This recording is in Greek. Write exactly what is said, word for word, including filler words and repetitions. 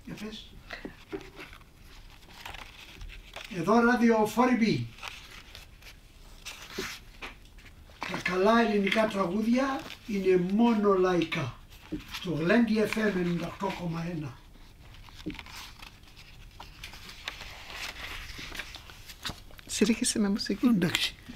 Για πες. Εδώ ραδιοφόρη. Τα καλά ελληνικά τραγούδια είναι μόνο λαϊκά. Στο Γλέντι εφ εμ ενενήντα οκτώ κόμμα ένα. Συνέχισε με μουσική. Εντάξει.